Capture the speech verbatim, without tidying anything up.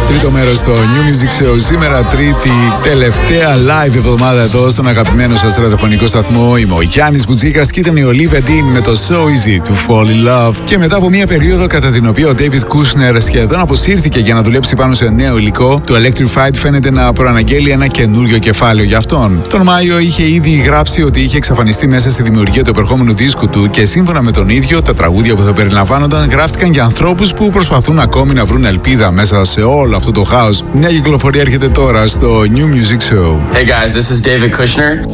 Τρίτο μέρος στο New Music Show. Σήμερα Τρίτη, τελευταία live εβδομάδα εδώ στον αγαπημένο σας ραδιοφωνικό σταθμό. Είμαι ο Γιάννης Μπουτζίκας και ήταν η Olivia Dean με το So Easy to Fall in Love. Και μετά από μια περίοδο κατά την οποία ο David Kushner σχεδόν αποσύρθηκε για να δουλέψει πάνω σε νέο υλικό, το Electrified φαίνεται να προαναγγέλει ένα καινούριο κεφάλαιο για αυτόν. Τον Μάιο είχε ήδη γράψει ότι είχε εξαφανιστεί μέσα στη δημιουργία του επερχόμενου δίσκου του και σύμφωνα με τον ίδιο, τα τραγούδια που θα περιλαμβάνονταν γράφτηκαν για ανθρώπους που προσπαθούν ακόμη να βρουν ελπίδα μέσα σε όλο αυτό το χάος. Μια κυκλοφορία έρχεται τώρα στο New Music Show. Hey guys, this is David Kushner.